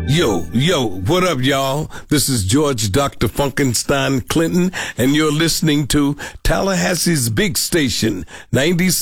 Yo, what up, y'all? This is George Dr. Funkenstein Clinton, and you're listening to Tallahassee's Big Station, 96.